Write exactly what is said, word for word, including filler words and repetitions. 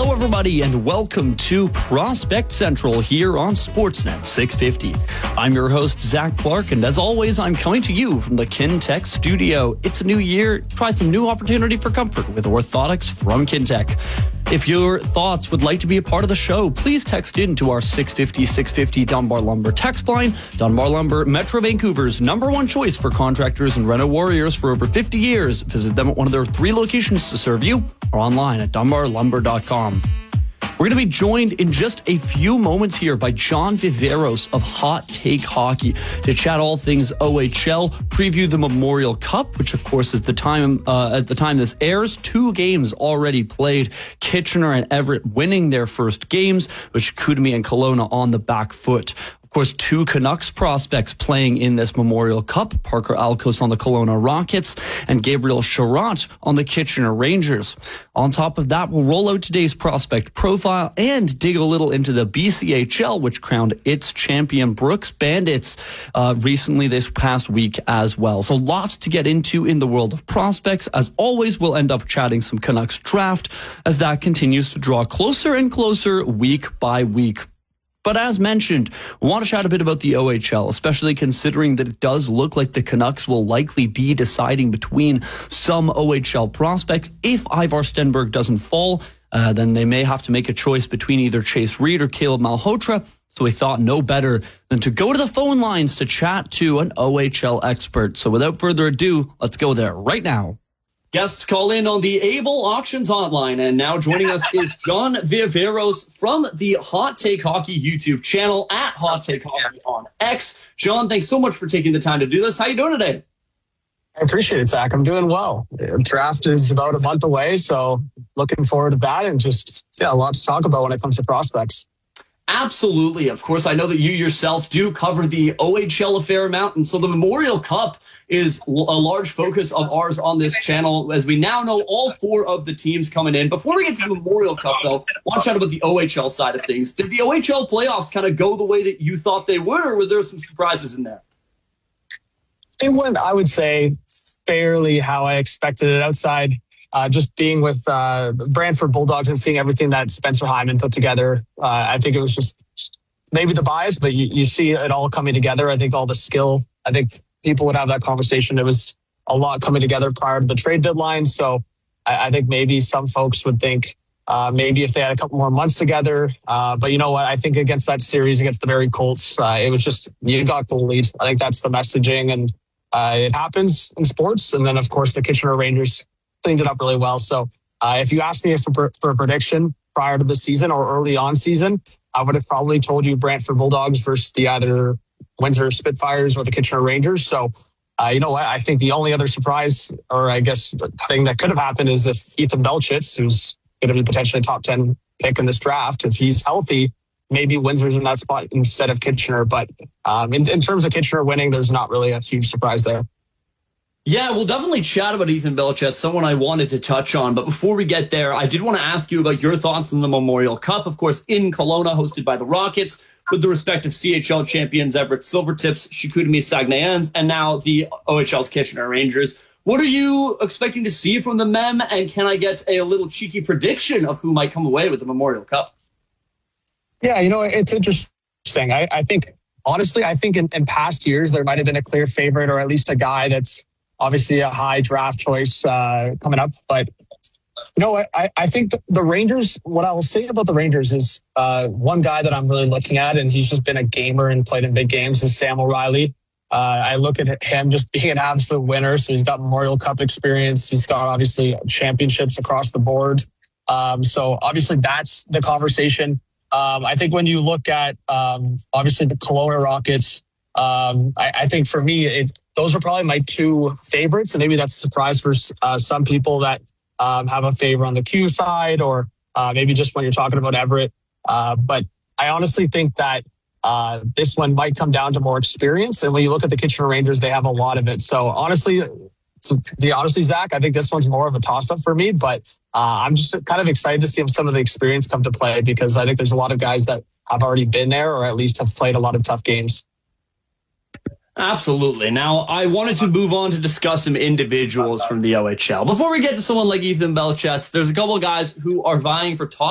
Hello, everybody, and welcome to Prospect Central here on Sportsnet six fifty. I'm your host, Zach Clark, and as always, I'm coming to you from the Kintec studio. It's a new year. Try some new opportunity for comfort with orthotics from Kintec. If your thoughts would like to be a part of the show, please text in to our six fifty, six fifty Dunbar Lumber text line. Dunbar Lumber, Metro Vancouver's number one choice for contractors and reno warriors for over fifty years. Visit them at one of their three locations to serve you or online at dunbar lumber dot com. We're going to be joined in just a few moments here by John Viveros of Hot Take Hockey to chat all things O H L, preview the Memorial Cup, which of course is the time uh, at the time this airs. Two games already played. Kitchener and Everett winning their first games, with Chicoutimi and Kelowna on the back foot. Of course, two Canucks prospects playing in this Memorial Cup, Parker Alkos on the Kelowna Rockets and Gabriel Charrot on the Kitchener Rangers. On top of that, we'll roll out today's prospect profile and dig a little into the B C H L, which crowned its champion Brooks Bandits uh, recently this past week as well. So lots to get into in the world of prospects. As always, we'll end up chatting some Canucks draft as that continues to draw closer and closer week by week. But as mentioned, we want to chat a bit about the O H L, especially considering that it does look like the Canucks will likely be deciding between some O H L prospects. If Ivar Stenberg doesn't fall, uh, then they may have to make a choice between either Chase Reed or Caleb Malhotra. So we thought no better than to go to the phone lines to chat to an O H L expert. So without further ado, let's go there right now. Guests call in on the Able Auctions hotline, and now joining us is John Viveros from the Hot Take Hockey YouTube channel at Hot Take Hockey on X. John, thanks so much for taking the time to do this. How you doing today? I appreciate it, Zach. I'm doing well. The draft is about a month away, so looking forward to that and just yeah, a lot to talk about when it comes to prospects. Absolutely. Of course, I know that you yourself do cover the O H L a fair amount, and so the Memorial Cup is a large focus of ours on this channel, as we now know all four of the teams coming in. Before we get to the Memorial Cup, though, I want to chat about the O H L side of things. Did the O H L playoffs kind of go the way that you thought they would, or were there some surprises in there? It went, I would say, fairly how I expected it, outside uh, just being with uh, Brantford Bulldogs and seeing everything that Spencer Hyman put together. Uh, I think it was just maybe the bias, but you, you see it all coming together. I think all the skill, I think people would have that conversation. There was a lot coming together prior to the trade deadline. So I, I think maybe some folks would think uh, maybe if they had a couple more months together. Uh, but you know what? I think against that series, against the Barrie Colts, uh, it was just, you got bullied. I think that's the messaging, and uh, it happens in sports. And then, of course, the Kitchener Rangers cleaned it up really well. So uh, if you asked me for, for a prediction prior to the season or early on season, I would have probably told you Brantford Bulldogs versus the either Windsor Spitfires or the Kitchener Rangers. So, uh, you know what? I think the only other surprise, or I guess the thing that could have happened, is if Ethan Belchitz, who's going to be potentially a top ten pick in this draft, if he's healthy, maybe Windsor's in that spot instead of Kitchener. But um, in, in terms of Kitchener winning, there's not really a huge surprise there. Yeah, we'll definitely chat about Ethan Belchitz, someone I wanted to touch on. But before we get there, I did want to ask you about your thoughts on the Memorial Cup, of course, in Kelowna, hosted by the Rockets, with the respective C H L champions Everett Silvertips, Chicoutimi Saguenayens, and now the O H L's Kitchener Rangers. What are you expecting to see from the Mem, and can I get a little cheeky prediction of who might come away with the Memorial Cup? Yeah, you know, it's interesting. I, I think, honestly, I think in, in past years, there might have been a clear favorite, or at least a guy that's obviously a high draft choice uh, coming up. But you know what? I, I think the, the Rangers, what I'll say about the Rangers is uh, one guy that I'm really looking at, and he's just been a gamer and played in big games, is Sam O'Reilly. Uh, I look at him just being an absolute winner. So he's got Memorial Cup experience. He's got obviously championships across the board. Um, so obviously that's the conversation. Um, I think when you look at um, obviously the Kelowna Rockets, um, I, I think for me, it, those are probably my two favorites. And maybe that's a surprise for uh, some people that um, have a favor on the Q side, or uh, maybe just when you're talking about Everett. Uh, but I honestly think that uh, this one might come down to more experience. And when you look at the Kitchener Rangers, they have a lot of it. So honestly, to be honestly, Zach, I think this one's more of a toss-up for me. But uh, I'm just kind of excited to see some of the experience come to play, because I think there's a lot of guys that have already been there, or at least have played a lot of tough games. Absolutely. Now, I wanted to move on to discuss some individuals from the O H L. Before we get to someone like Ethan Belchitz, there's a couple of guys who are vying for top